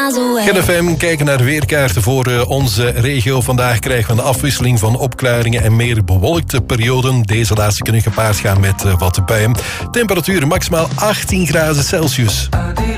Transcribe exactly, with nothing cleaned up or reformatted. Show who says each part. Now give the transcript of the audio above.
Speaker 1: miles away.
Speaker 2: G F M, kijken naar de weerkaarten voor uh, onze regio. Vandaag krijgen we een afwisseling van opklaringen en meer bewolkte perioden. Deze laatste kunnen gepaard gaan met uh, wat buien. Temperaturen maximaal achttien graden Celsius.